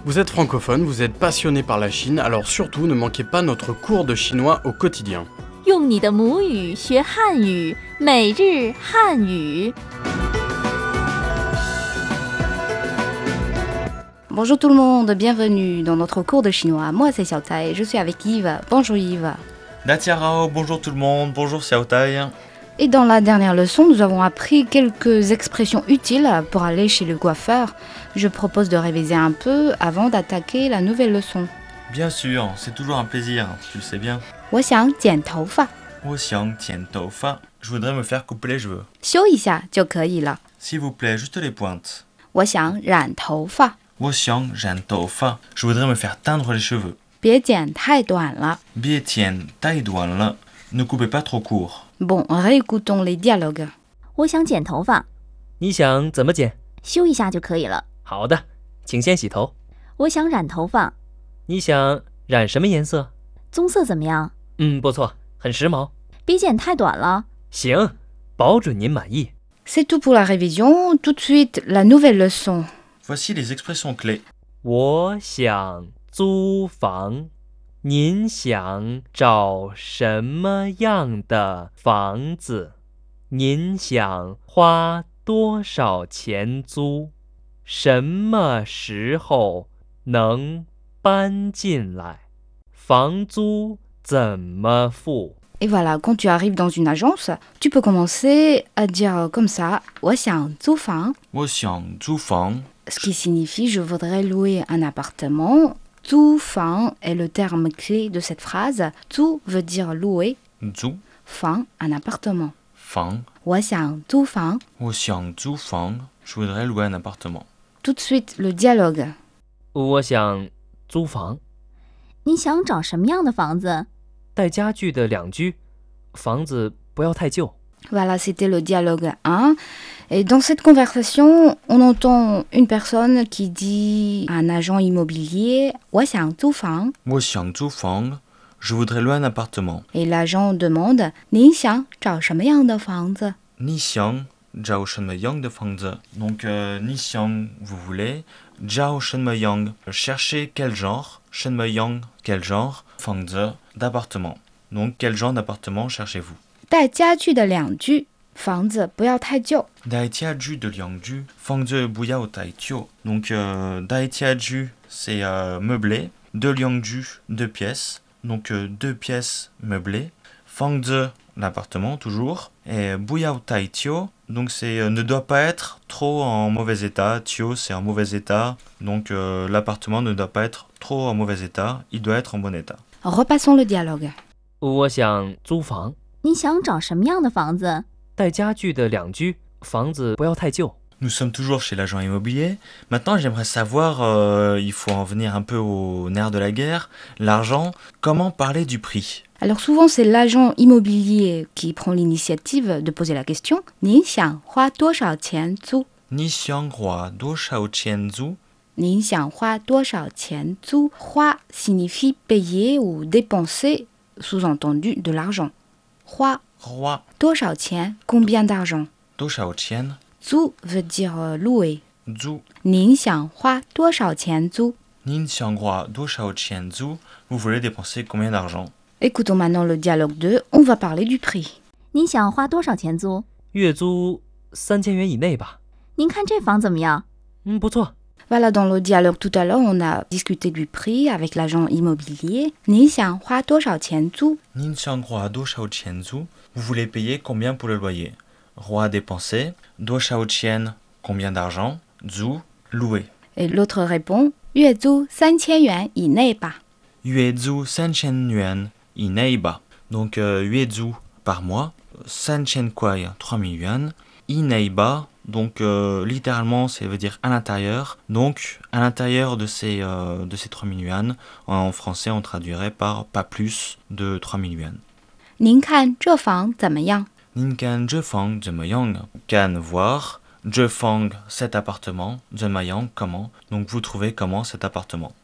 Vous êtes francophone, vous êtes passionné par la Chine, alors surtout ne manquez pas notre cours de chinois au quotidien. 用你的母语学汉语，每日汉语。 Bonjour tout le monde, bienvenue dans notre cours de chinois. Moi c'est Xiao Tai, je suis avec Yves. Bonjour Yves. Datiarao, bonjour tout le monde, bonjour Xiao Tai. Et dans la dernière leçon, nous avons appris quelques expressions utiles pour aller chez le coiffeur. Je propose de réviser un peu avant d'attaquer la nouvelle leçon. Bien sûr, c'est toujours un plaisir, tu le sais bien. 我想剪头发， 我想剪头发, je voudrais me faire couper les cheveux. 修一下就可以了。 S'il vous plaît, juste les pointes. 我想染头发， 我想染头发, je voudrais me faire teindre les cheveux. 别剪太短了。 别剪太短了, ne coupez pas trop court. Bon, réécoutons les dialogues. 我想剪头发， 你想怎么剪？ 修一下就可以了。 好的，请先洗头。 我想染头发， 你想染什么颜色？ 棕色怎么样？ 不错，很时髦。 别剪太短了。 行，保准您满意。 C'est tout pour la révision. Tout de suite, la nouvelle leçon. Voici les expressions clés. 我想租房，您想找什么样的房子？您想花多少钱租？什么时候能搬进来？房租怎么付？ Et voilà, quand tu arrives dans une agence, tu peux commencer à dire comme ça, 我想租房, 我想租房, ce qui signifie je voudrais louer un appartement. 租房 est le terme clé de cette phrase. 租 veut dire louer, 租, 房 un appartement. 房, 我想租房. 我想租房, je voudrais louer un appartement. Tout de suite, le dialogue. 我想租房， 你想找什么样的房子？ 带家具的两居，房子不要太旧。 Voilà, c'était le dialogue 1. Et dans cette conversation, on entend une personne qui dit à un agent immobilier, 我想租房. 我想租房, je voudrais louer un appartement. Et l'agent demande, 您想找什么样的房子? 你想找什么样的房子? Donc, 你想, vous voulez, 找什么样, chercher quel genre, 什么样, quel genre, 房子, d'appartement. Donc, quel genre d'appartement cherchez-vous? 带家具的两居，房子不要太旧。 带家具的两居，房子不要太旧. Donc, 带家具, c'est meublé. De 两居, deux pièces. Donc, deux pièces meublées. 房子, l'appartement, toujours. Et 不要太旧, donc c'est ne doit pas être trop en mauvais état. Tio, c'est en mauvais état. Donc, l'appartement ne doit pas être trop en mauvais état. Il doit être en bon état. Repassons le dialogue. 我想租房， 你想找什么样的房子？ 带家具的两居，房子不要太旧。 Nous sommes toujours chez l'agent immobilier. Maintenant, j'aimerais savoir, il faut en venir un peu au nerf de la guerre, l'argent. Comment parler du prix? Alors souvent c'est l'agent immobilier qui prend l'initiative de poser la question. 您想花多少钱租? 你想花多少钱租? 您想花多少钱租? 花 signifie payer ou dépenser, sous-entendu de l'argent. 花 Roi, 多少钱 combien d'argent? 多少钱? 租 veut dire louer. 租. 您想花多少钱租? 您想花多少钱租? Vous voulez dépenser combien d'argent? Écoutons maintenant le dialogue 2, on va parler du prix. 你想花多少钱租？ 月租3000元以内吧。 您看这房怎么样？ 不错。 Voilà, dans le dialogue tout à l'heure, on a discuté du prix avec l'agent immobilier. 您想花多少钱租? 您想花多少钱租? Vous voulez payer combien pour le loyer? Roi dépenser, 多少钱 combien d'argent? 租 louer. Et l'autre répond, 月租3000元以内吧。 月租3000元以内吧. Donc, 月租 par mois, 3000 quoi, 3000 yuan. 以内吧, donc littéralement ça veut dire à l'intérieur. Donc à l'intérieur de ces 3000 yuan, en français on traduirait par pas plus de 3000 yuan. 您看这房怎么样? 您看这房怎么样? Can voir. 这房 cet appartement. 怎么样 comment. Donc vous trouvez comment cet appartement.